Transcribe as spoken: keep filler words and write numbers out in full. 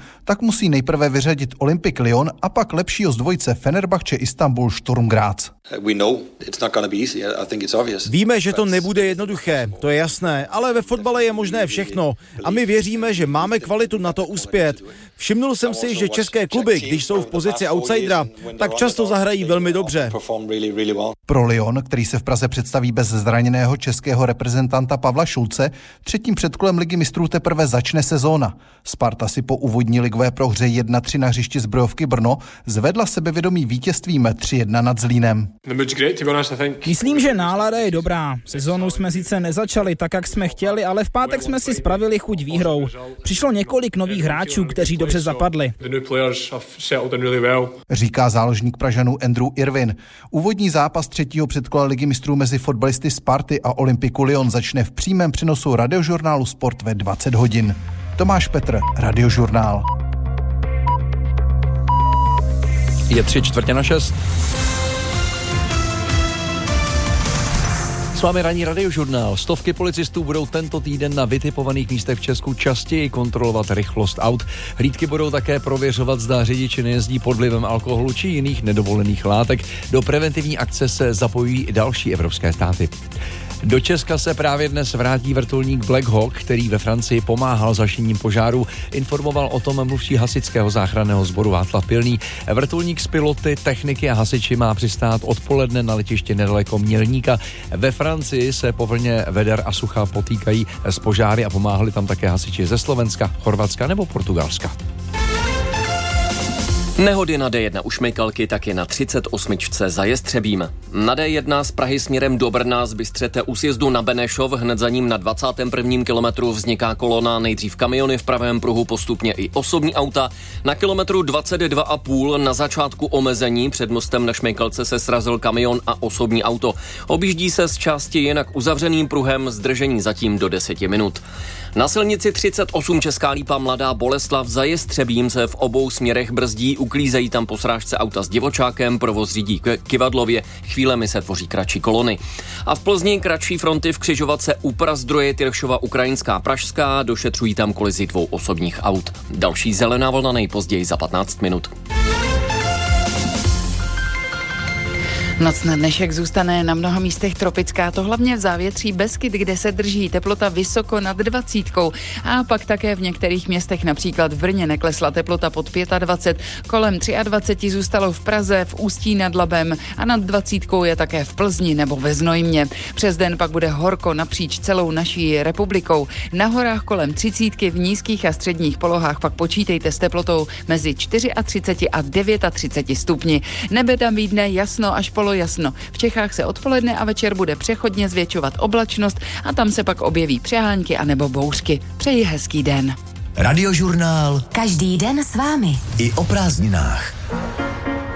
tak musí nejprve vyřadit Olympic Lyon a pak lepšího z dvojice Fenerbahce Istanbul Sturm Graz. Víme, že to nebude jednoduché, to je jasné, ale ve fotbale je možné všechno a my věříme, že máme kvalitu na to uspět. Všimnul jsem si, že české kluby, když jsou v pozici outsidera, tak často zahrají velmi dobře. Pro Lyon, který se v Praze představí bez zraněného českého reprezentanta Pavla Šulce, třetím předkolem Ligy mistrů teprve začne sezóna. Sparta si po úvodní ligové prohře jedna tři na hřišti Zbrojovky Brno zvedla sebevědomí vítězstvím tři jedna nad Zlínem. Myslím, že nálada je dobrá. Sezónu jsme sice nezačali tak, jak jsme chtěli, ale v pátek jsme si spravili chuť výhrou. Přišlo několik nových hráčů, kteří dobře zapadli. Říká záložník Pražanů Andrew Irwin. Úvodní zápas třetího předkola Ligy mistrů mezi fotbalisty Sparty a Olympiku Lyon začne v přímém přenosu radiožurnálu Sport ve dvacet hodin. Tomáš Petr, Radiožurnál. Je tři čtvrtě na šest. S vámi ranní Radiožurnál. Stovky policistů budou tento týden na vytipovaných místech v Česku častěji kontrolovat rychlost aut. Hlídky budou také prověřovat, zda řidiči nejezdí pod vlivem alkoholu či jiných nedovolených látek. Do preventivní akce se zapojují i další evropské státy. Do Česka se právě dnes vrátí vrtulník Black Hawk, který ve Francii pomáhal s hašením požáru. Informoval o tom mluvčí hasičského záchranného sboru Václav Pilný. Vrtulník s piloty, techniky a hasiči má přistát odpoledne na letiště nedaleko Mělníka. Ve Francii se po vlně veder a sucha potýkají s požáry a pomáhali tam také hasiči ze Slovenska, Chorvatska nebo Portugalska. Nehody na D jedna u Šmejkalky taky na třicet osm za Jestřebím. Na D jedna z Prahy směrem do Brna z Bystřete u sjezdu na Benešov, hned za ním na dvacátém prvním kilometru vzniká kolona, nejdřív kamiony v pravém pruhu, postupně i osobní auta. Na kilometru dvacet dva a půl na začátku omezení před mostem na Šmejkalce se srazil kamion a osobní auto. Objíždí se z části jinak uzavřeným pruhem, zdržení zatím do deseti minut. Na silnici třicet osm Česká Lípa Mladá Boleslav za Jestřebím se v obou směrech brzdí, uklízejí tam po srážce auta s divočákem, provoz řídí k Kivadlově, chvílemi se tvoří kratší kolony. A v Plzni kratší fronty v křižovatce u Prazdroje Tyršova Ukrajinská Pražská, došetřují tam kolizi dvou osobních aut. Další zelená vlna nejpozději za patnáct minut. Noc na dnešek zůstane na mnoha místech tropická, to hlavně v závětří Beskyd, kde se drží teplota vysoko nad dvacítkou. A pak také v některých městech, například v Brně, neklesla teplota pod dvacet pět, kolem dvacet tři zůstalo v Praze, v Ústí nad Labem a nad dvacítkou je také v Plzni nebo ve Znojmě. Přes den pak bude horko napříč celou naší republikou. Na horách kolem třicítky, v nízkých a středních polohách pak počítejte s teplotou mezi třicet čtyři a třicet devět stupni. Nebe tam vídne jasno až polo jasno. V Čechách se odpoledne a večer bude přechodně zvětšovat oblačnost a tam se pak objeví přehánky anebo bouřky. Přeji hezký den. Radiožurnál. Každý den s vámi. I o prázdninách.